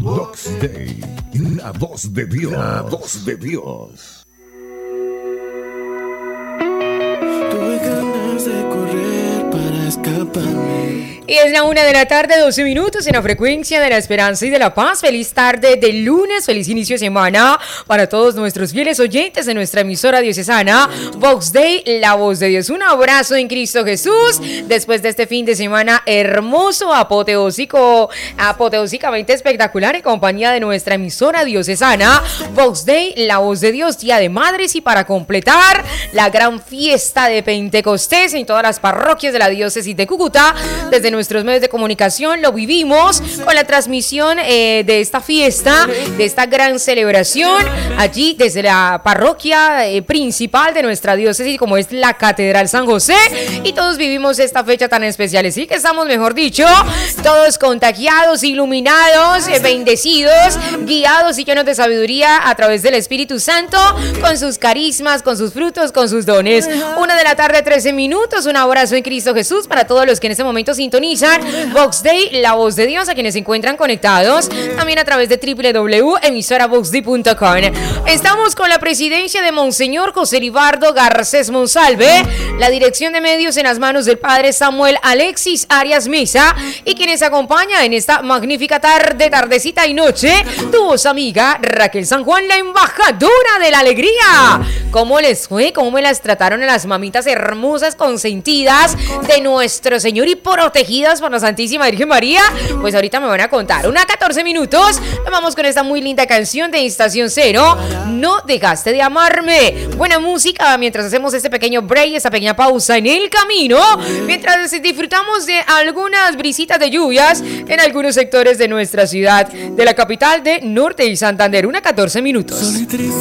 Vox Day, la voz de Dios. La voz de Dios. Tuve ganas de correr para escaparme. Y es la 1:12 p.m. en la frecuencia de la esperanza y de la paz. Feliz tarde de lunes, feliz inicio de semana para todos nuestros fieles oyentes de nuestra emisora diocesana Vox Day, la voz de Dios. Un abrazo en Cristo Jesús después de este fin de semana hermoso, apoteósicamente espectacular en compañía de nuestra emisora diocesana Vox Day, la voz de Dios, Día de Madres, y para completar la gran fiesta de Pentecostés en todas las parroquias de la diócesis de Cúcuta. Desde nuestros medios de comunicación lo vivimos con la transmisión de esta fiesta, de esta gran celebración, allí desde la parroquia principal de nuestra diócesis, como es la Catedral San José, y todos vivimos esta fecha tan especial. Así que estamos, mejor dicho, todos contagiados, iluminados, bendecidos, guiados y llenos de sabiduría a través del Espíritu Santo, con sus carismas, con sus frutos, con sus dones. 1:13 p.m, un abrazo en Cristo Jesús para todos los que en este momento sintonizan Vox Day, la voz de Dios, a quienes se encuentran conectados también a través de www.emisoravoxday.com. Estamos con la presidencia de Monseñor José Libardo Garcés Monsalve, la dirección de medios en las manos del padre Samuel Alexis Arias Mesa, y quienes acompaña en esta magnífica tarde, tardecita y noche, tu voz amiga Raquel San Juan, la embajadora de la alegría. ¿Cómo les fue? ¿Cómo me las trataron a las mamitas hermosas, consentidas de nuestro Señor y protegidas por la Santísima Virgen María? Pues ahorita me van a contar. 1:14 p.m, nos vamos con esta muy linda canción de Estación Cero, No dejaste de amarme. Buena música mientras hacemos este pequeño break, esta pequeña pausa en el camino, mientras disfrutamos de algunas brisitas de lluvias en algunos sectores de nuestra ciudad, de la capital de Norte y Santander. 1:14 p.m.